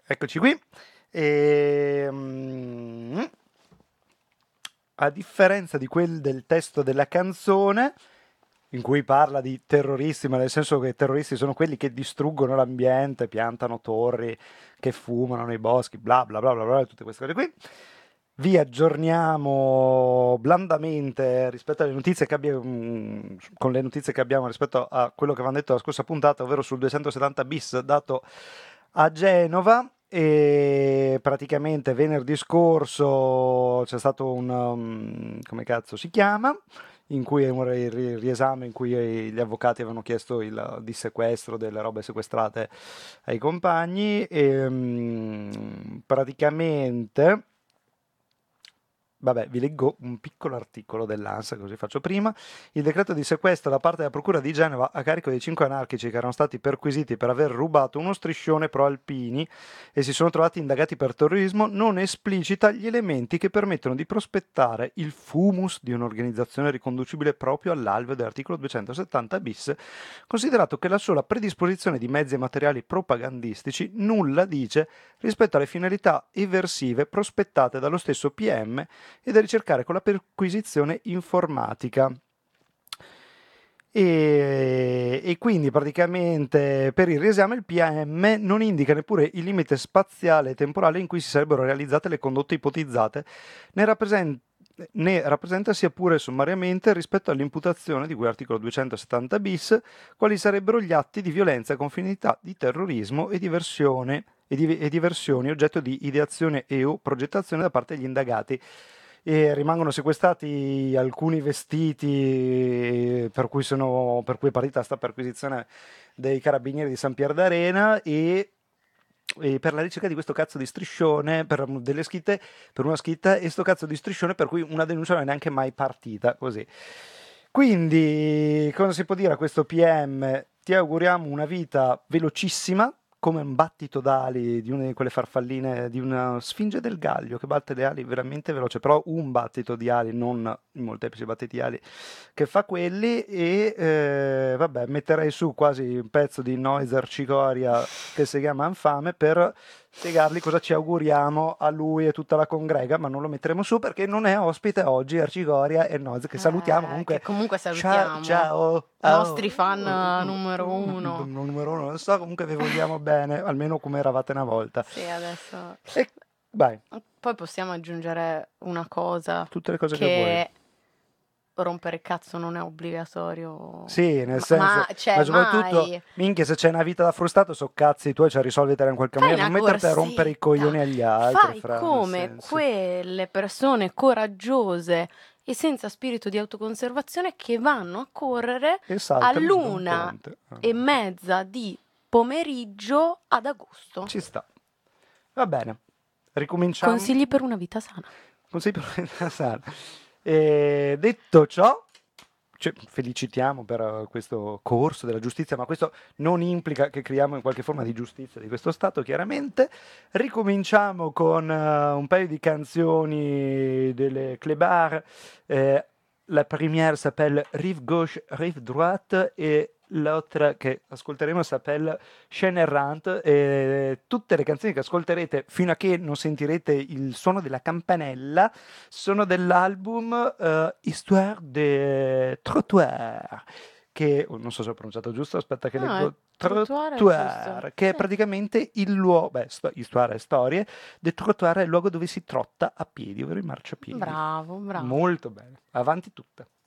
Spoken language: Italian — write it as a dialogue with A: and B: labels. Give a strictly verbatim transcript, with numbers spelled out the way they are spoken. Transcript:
A: Eccoci qui. E, mm, a differenza di quel del testo della canzone, in cui parla di terroristi, ma nel senso che i terroristi sono quelli che distruggono l'ambiente, piantano torri, che fumano nei boschi, bla bla bla bla bla, tutte queste cose qui. Vi aggiorniamo blandamente rispetto alle notizie che abbiamo, con le notizie che abbiamo rispetto a quello che avevamo detto la scorsa puntata, ovvero sul duecentosettanta bis dato a Genova. E praticamente venerdì scorso c'è stato un um, come cazzo si chiama in cui è un ri- ri- riesame in cui gli avvocati avevano chiesto il dissequestro delle robe sequestrate ai compagni e um, praticamente. Vabbè, vi leggo un piccolo articolo dell'ANSA, così faccio prima. Il decreto di sequestro da parte della Procura di Genova a carico dei cinque anarchici che erano stati perquisiti per aver rubato uno striscione pro-alpini e si sono trovati indagati per terrorismo non esplicita gli elementi che permettono di prospettare il fumus di un'organizzazione riconducibile proprio all'alveo dell'articolo duecentosettanta bis, considerato che la sola predisposizione di mezzi e materiali propagandistici nulla dice rispetto alle finalità eversive prospettate dallo stesso P M e da ricercare con la perquisizione informatica. E, e quindi praticamente per il riesame il P M non indica neppure il limite spaziale e temporale in cui si sarebbero realizzate le condotte ipotizzate, ne rappresenta ne rappresenta sia pure sommariamente rispetto all'imputazione di cui articolo duecentosettanta bis, quali sarebbero gli atti di violenza con finalità di terrorismo e diversione e, di, e diversioni oggetto di ideazione e o progettazione da parte degli indagati. E rimangono sequestrati alcuni vestiti per cui, sono, per cui è partita sta perquisizione dei carabinieri di San Pier d'Arena e, e per la ricerca di questo cazzo di striscione, per delle scritte, per una scritta e sto cazzo di striscione per cui una denuncia non è neanche mai partita, così. Quindi, cosa si può dire a questo P M? Ti auguriamo una vita velocissima, come un battito d'ali di una di quelle farfalline, di una sfinge del Gallio che batte le ali veramente veloce, però un battito di ali, non i molteplici battiti di ali che fa quelli. E eh, vabbè, metterei su quasi un pezzo di Noiser Cicoria che si chiama Infame per spiegargli cosa ci auguriamo a lui e tutta la congrega, ma non lo metteremo su perché non è ospite oggi Arcigoria e Noz, che salutiamo
B: Eh,
A: comunque.
B: che comunque
A: Ciao,
B: salutiamo.
A: ciao.
B: Nostri
A: Oh,
B: fan
A: oh,
B: numero
A: oh,
B: uno.
A: numero uno, non so, comunque vi vogliamo bene, almeno come eravate una volta.
B: Sì, adesso.
A: E vai,
B: Poi possiamo aggiungere una cosa,
A: tutte le cose che vuoi.
B: che rompere il cazzo non è obbligatorio.
A: Sì, nel
B: Ma,
A: senso,
B: ma, cioè,
A: ma soprattutto,
B: mai.
A: minchia, se c'è una vita da frustrato, so cazzi tuoi, cioè risolvitela in qualche
B: Fai
A: maniera, non
B: una
A: metterti a rompere i
B: corsetta.
A: coglioni agli altri,
B: Fai
A: fra, nel
B: come
A: senso.
B: quelle persone coraggiose e senza spirito di autoconservazione che vanno a correre
A: E saltano su da un
B: all'una
A: ponte. Ah,
B: e mezza di pomeriggio ad agosto.
A: Ci sta. Va bene, ricominciamo.
B: Consigli per una vita sana.
A: Consigli per una vita sana. E detto ciò, cioè, felicitiamo per uh, questo corso della giustizia, ma questo non implica che creiamo in qualche forma di giustizia di questo Stato, chiaramente. Ricominciamo con uh, un paio di canzoni delle Clébar. Eh, la première s'appelle Rive Gauche, Rive Droite e l'altra che ascolteremo s'appelle Scène Errante. E tutte le canzoni che ascolterete fino a che non sentirete il suono della campanella sono dell'album uh, Histoire de Trottoir, che oh, non so se ho pronunciato giusto, aspetta che
B: No,
A: leggo.
B: è trottoir è
A: Trottoir,
B: giusto.
A: che è
B: Sì.
A: praticamente il luogo, beh, sto- Histoire è storie, de Trottoir è il luogo dove si trotta a piedi, ovvero i marciapiedi.
B: Bravo, bravo.
A: Molto bene, avanti tutta.